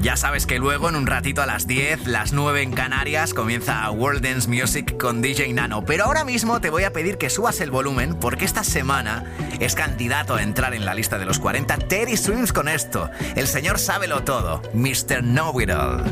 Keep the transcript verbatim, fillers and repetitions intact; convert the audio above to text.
Ya sabes que luego, en un ratito a las diez, las nueve en Canarias, comienza World Dance Music con D J Nano. Pero ahora mismo te voy a pedir que subas el volumen porque esta semana es candidato a entrar en la lista de los cuarenta Teddy Swims con esto. El señor sábelo todo, mister Know It All.